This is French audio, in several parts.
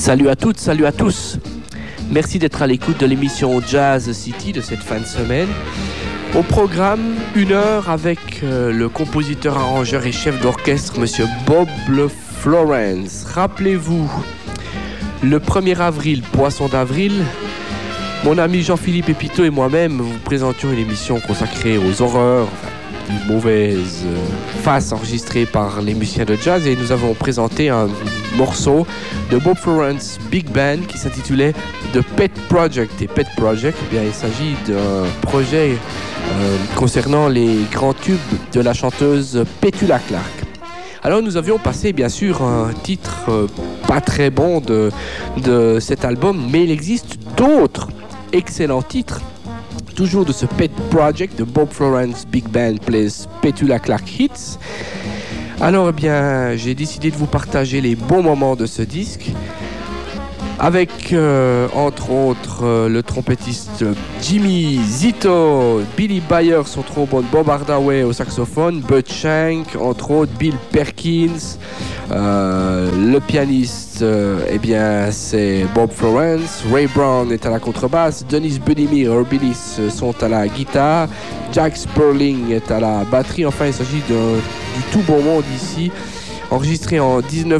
Salut à toutes, salut à tous. Merci d'être à l'écoute de l'émission Jazz City de cette fin de semaine. Au programme, 1 heure avec le compositeur, arrangeur et chef d'orchestre, Monsieur Bob Florence. Rappelez-vous, le 1er avril, Poisson d'avril, mon ami Jean-Philippe Epito et moi-même vous présentions une émission consacrée aux horreurs, les mauvaises faces enregistrées par les musiciens de jazz, et nous avons présenté un morceau de Bob Florence Big Band qui s'intitulait The Pet Project. Et Pet Project, eh bien, il s'agit d'un projet concernant les grands tubes de la chanteuse Petula Clark. Alors nous avions passé bien sûr un titre pas très bon de cet album, mais il existe d'autres excellents titres, toujours de ce Pet Project, de Bob Florence Big Band Plays Petula Clark Hits. Alors eh bien, j'ai décidé de vous partager les bons moments de ce disque, avec entre autres le trompettiste Jimmy Zito, Billy Bayer son trombone, Bob Hardaway au saxophone, Bud Shank, entre autres Bill Perkins, le pianiste eh bien c'est Bob Florence, Ray Brown est à la contrebasse, Dennis Budimir et Billis sont à la guitare, Jack Sperling est à la batterie. Enfin, il s'agit du tout bon monde ici, enregistré en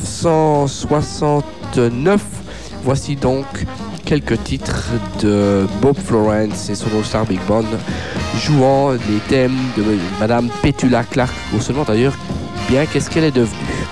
1969. Voici donc quelques titres de Bob Florence et son All-Star Big Band jouant les thèmes de Madame Petula Clark, ou seulement d'ailleurs bien qu'est-ce qu'elle est devenue.